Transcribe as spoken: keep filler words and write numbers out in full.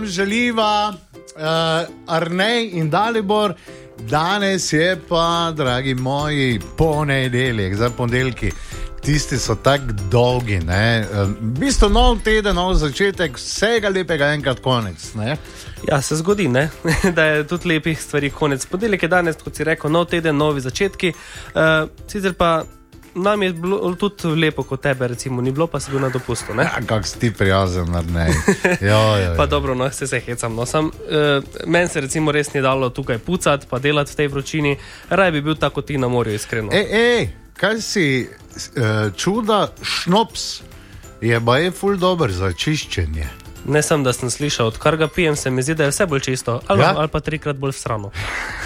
Želiva uh, Arnej in Dalibor, danes je pa, dragi moji, ponedeljek, za ponedeljki. Tisti so tako dolgi, ne? V bistvu nov teden, nov začetek, vsega lepega enkrat konec, ne? Ja, se zgodi, ne? Da je tudi lepih stvari konec. Ponedeljek je danes, kot si rekel, nov teden, novi začetki. Uh, sicer pa nam je bilo tudi lepo, kot tebe, recimo, ni bilo, pa si bil na dopustu, ne? Ja, kak si ti prijazen, Arnej. Jo, jo, pa jo. dobro, no, se se hecam, no. Sam, uh, meni se recimo res ni dalo tukaj pucati, pa delati v tej vročini. Raj bi bil tako ti na morju, iskreno. Ej, ej, kaj si uh, čuda, šnops je baje ful dober za čiščenje. Ne sem, da sem slišal, odkar ga pijem, se mi zdi, da je vse bolj čisto, ali, Ja? ali pa trikrat bolj v srano.